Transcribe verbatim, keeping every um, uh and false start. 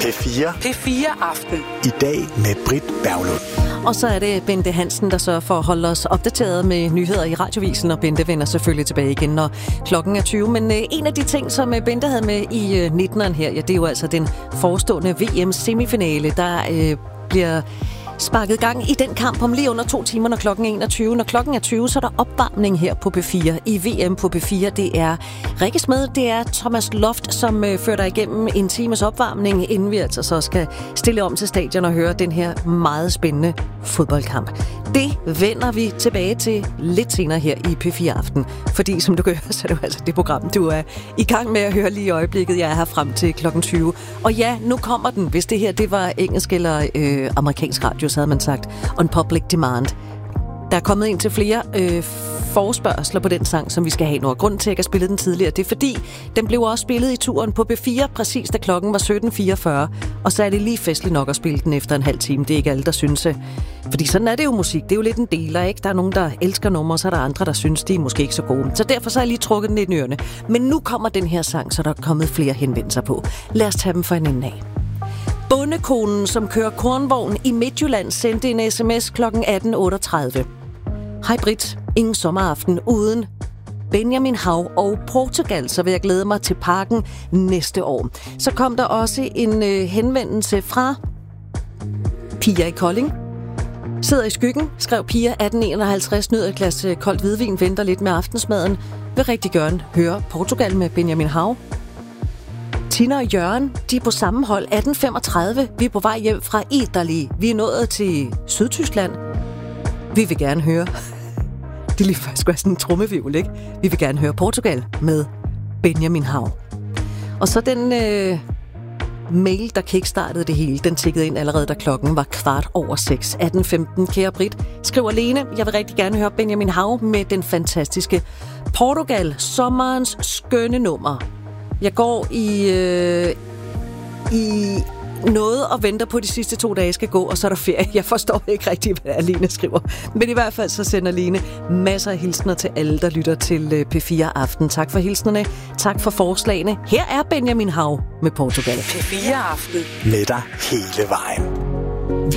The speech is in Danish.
P fire. P fire Aften. I dag med Britt Berglund. Og så er det Bente Hansen, der sørger for at holde os opdateret med nyheder i Radiovisen, og Bente vender selvfølgelig tilbage igen, når klokken er tyve. Men øh, en af de ting, som Bente havde med i øh, nitteneren her, ja, det er jo altså den forestående V M-semifinale, der øh, bliver sparket gang i den kamp om lige under to timer, når klokken er enogtyve. Når klokken er tyve, så er der opvarmning her på P fire. I V M på P fire, det er Rikke Smed, det er Thomas Loft, som øh, fører dig igennem en times opvarmning, inden vi altså så skal stille om til stadion og høre den her meget spændende fodboldkamp. Det vender vi tilbage til lidt senere her i P fire Aften. Fordi som du kan høre, så er det jo altså det program, du er i gang med at høre lige i øjeblikket. Jeg er her frem til klokken tyve. Og ja, nu kommer den. Hvis det her det var engelsk eller øh, amerikansk radio, så havde man sagt on public demand. Der er kommet ind til flere øh, forespørgsler på den sang, som vi skal have nu. Og grunden til, at jeg ikke har spillet den tidligere, det er fordi, den blev også spillet i turen på P fire, præcis da klokken var sytten fireogfyrre. Og så er det lige festligt nok at spille den efter en halv time. Det er ikke alle, der synes. Fordi sådan er det jo musik. Det er jo lidt en deler, ikke? Der er nogen, der elsker numre, så er der andre, der synes, de er måske ikke så gode. Så derfor så har jeg lige trukket den lidt i ørerne. Men nu kommer den her sang, så der er kommet flere henvendelser på. Lad os tage dem for en ende af. Bondekonen, som kører kornvogn i Midtjylland, sendte en sms klokken atten otteogtredive. Hej Britt, ingen sommeraften uden Benjamin Hav og Portugal, så vil jeg glæde mig til parken næste år. Så kom der også en øh, henvendelse fra Pia i Kolding. Sidder i skyggen, skrev Pia atten enoghalvtreds, nyder et glas øh, koldt hvidvin, venter lidt med aftensmaden. Vil rigtig gerne høre Portugal med Benjamin Hav. Tina og Jørgen, de er på samme hold atten femogtredive. Vi er på vej hjem fra Italy. Vi er nået til Sydtyskland. Vi vil gerne høre... Det er lige før, jeg skulle have sådan en trommevivl, ikke? Vi vil gerne høre Portugal med Benjamin Hav. Og så den øh, mail, der kickstartede det hele, den tikkede ind allerede, da klokken var kvart over seks. atten femten, kære Britt, skriver Lene, jeg vil rigtig gerne høre Benjamin Hav med den fantastiske Portugal, sommerens skønne nummer. Jeg går i, øh, i noget og venter på, de sidste to dage skal gå, og så er der ferie. Jeg forstår ikke rigtig, hvad Lene skriver. Men i hvert fald så sender Lene masser af hilsner til alle, der lytter til P fire Aften. Tak for hilsnerne. Tak for forslagene. Her er Benjamin Hav med Portugal. P fire Aften. Med dig hele vejen.